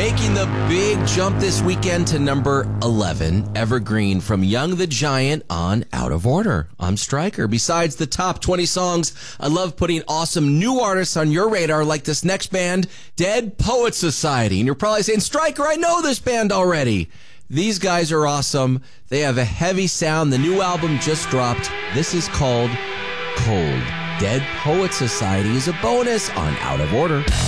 Making the big jump this weekend to number 11, Evergreen from Young the Giant on Out of Order. I'm Stryker. Besides the top 20 songs, I love putting awesome new artists on your radar like this next band, Dead Poets Society. And you're probably saying, Stryker, I know this band already. These guys are awesome. They have a heavy sound. The new album just dropped. This is called Cold. Dead Poets Society is a bonus on Out of Order.